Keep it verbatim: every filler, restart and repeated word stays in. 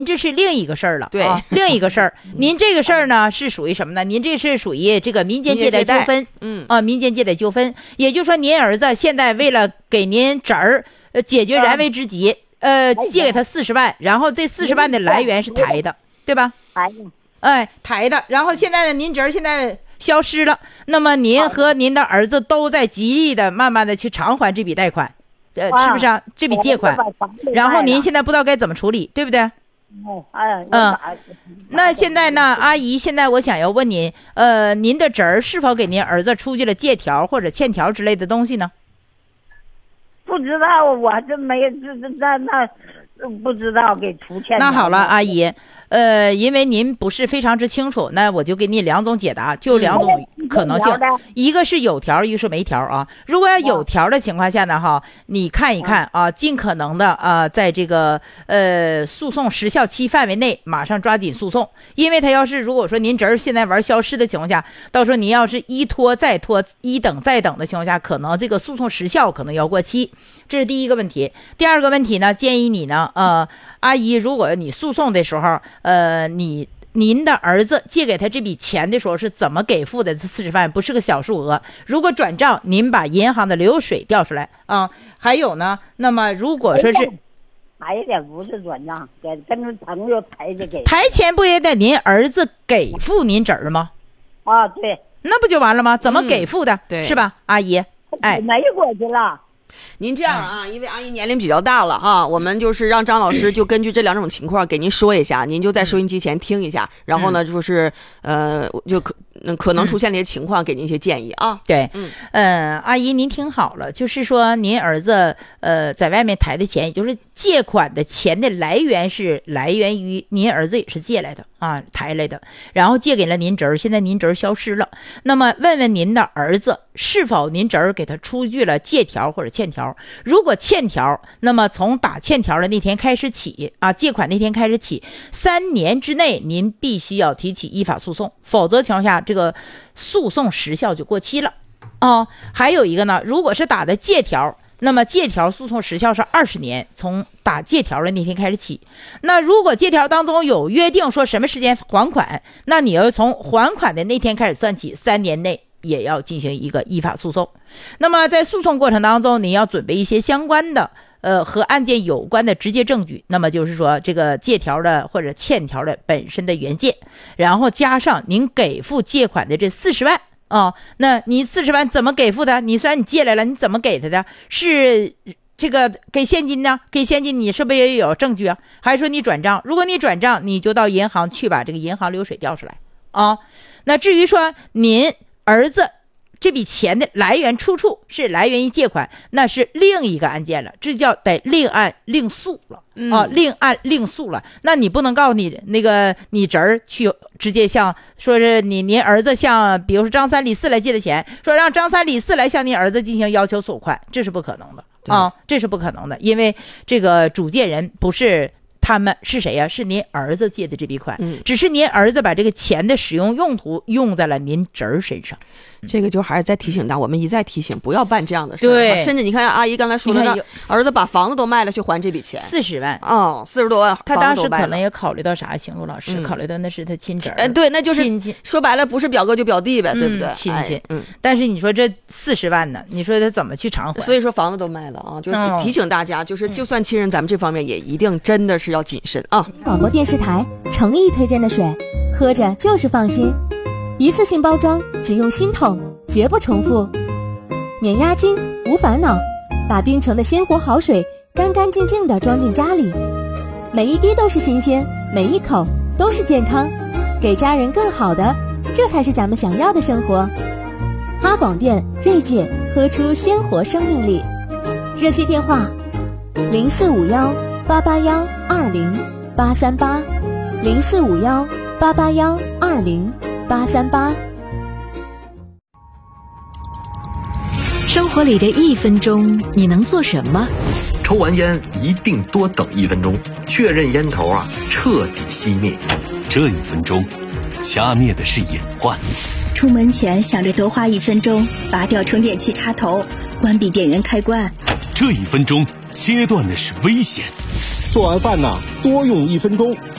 这是另一个事儿了， 对、 啊，另一个事儿。您这个事儿呢是属于什么呢？您这是属于这个民间借贷纠纷， 嗯啊，民间借贷纠纷。也就是说，您儿子现在为了给您侄儿呃解决燃眉之急，呃，借给他四十万，然后这四十万的来源是台的，对吧？ 台的， 哎，台的。然后现在呢，您侄儿现在消失了，那么您和您的儿子都在极力的慢慢的去偿还这笔贷款，呃，是不是啊？这笔借款，然后您现在不知道该怎么处理，对不对？ 哎， 嗯，那现在呢，阿姨，现在我想要问您，呃，您的侄儿是否给您儿子出具了借条或者欠条之类的东西呢？ 不知道，我这没这这那那不知道给出欠条。 那好了，阿姨，呃，因为您不是非常之清楚，那我就给你两种解答，就两种可能性，一个是有条，一个是没条啊。如果要有条的情况下呢，哈，你看一看啊，尽可能的啊，在这个呃诉讼时效期范围内，马上抓紧诉讼，因为他要是如果说您侄儿现在玩消失的情况下，到时候您要是一拖再拖，一等再等的情况下，可能这个诉讼时效可能要过期，这是第一个问题。第二个问题呢，建议你呢，呃，阿姨，如果你诉讼的时候，呃，你您的儿子借给他这笔钱的时候是怎么给付的？这四十万不是个小数额。如果转账，您把银行的流水调出来啊。还有呢，那么如果说是抬的不是转账，给跟着朋友抬着给。 抬钱不也得您儿子给付您侄儿吗？ 啊，对， 那不就完了吗？怎么给付的？ 嗯、对， 是吧，阿姨？哎， 没过去了。 您这样啊，因为阿姨年龄比较大了哈，我们就是让张老师就根据这两种情况给您说一下，您就在收音机前听一下，然后呢，就是呃，就可可能出现这些情况，给您一些建议啊。 对，嗯，呃，阿姨您听好了，就是说您儿子呃在外面抬的钱，也就是借款的钱的来源是来源于您儿子也是借来的啊，抬来的，然后借给了您侄儿，现在您侄儿消失了，那么问问您的儿子是否您侄儿给他出具了借条或者欠条，如果欠条，那么从打欠条的那天开始起啊，借款那天开始起，三年之内您必须要提起依法诉讼，否则情况下这个诉讼时效就过期了哦。还有一个呢，如果是打的借条，那么借条诉讼时效是二十年，从打借条的那天开始起。那如果借条当中有约定说什么时间还款，那你要从还款的那天开始算起，三年内也要进行一个依法诉讼。那么在诉讼过程当中，你要准备一些相关的呃和案件有关的直接证据，那么就是说这个借条的或者欠条的本身的原件，然后加上您给付借款的这四十万啊、哦，那你四十万怎么给付的？你虽然你借来了，你怎么给他的？是这个给现金呢？给现金你是不是也有证据啊？还是说你转账？如果你转账，你就到银行去把这个银行流水调出来啊、哦。那至于说您儿子这笔钱的来源出处是来源于借款，那是另一个案件了，这叫得另案另诉了啊、 嗯哦，另案另诉了。那你不能告诉你那个你侄儿去直接向说是你您儿子向比如说张三李四来借的钱，说让张三李四来向您儿子进行要求索款，这是不可能的啊、哦，这是不可能的，因为这个主借人不是他们，是谁呀、啊？是您儿子借的这笔款、嗯，只是您儿子把这个钱的使用用途用在了您侄儿身上。 这个就还是在提醒大家，我们一再提醒不要办这样的事。 对， 甚至你看阿姨刚才说的，那儿子把房子都卖了去还这笔钱， 四十万哦，四十多万， 他当时可能也考虑到啥？邢路老师、嗯、考虑到那是他亲侄儿， 哎，对，那就是亲戚， 说白了不是表哥就表弟呗，嗯、对不对？ 亲戚， 哎、嗯。 但是你说这四十万呢？你说他怎么去偿还？ 所以说房子都卖了啊，就是提醒大家，嗯、就是就算亲人，咱们这方面也一定真的是要谨慎啊。 广播电视台诚意推荐的水，喝着就是放心，一次性包装，只用心痛。绝不重复，免押金无烦恼，把冰城的鲜活好水干干净净地装进家里，每一滴都是新鲜，每一口都是健康，给家人更好的，这才是咱们想要的生活。阿广店锐界，喝出鲜活生命力。热线电话零四五幺八八幺二零八三八，零四五幺八八幺二零八三八。 生活里的一分钟，你能做什么？ 抽完烟一定多等一分钟，确认烟头啊彻底熄灭。 这一分钟，掐灭的是隐患。 出门前想着多花一分钟，拔掉充电器插头，关闭电源开关。 这一分钟，切断的是危险。 做完饭呢，多用一分钟，